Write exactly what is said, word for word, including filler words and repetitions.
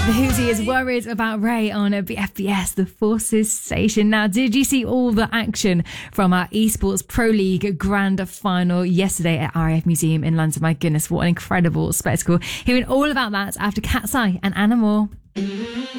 The Hootie is worried about Ray on a F B S, the Forces station. Now, did you see all the action from our Esports Pro League Grand Final yesterday at R A F Museum in London? My goodness, what an incredible spectacle. Hearing all about that after Cat's Eye and Anna Moore.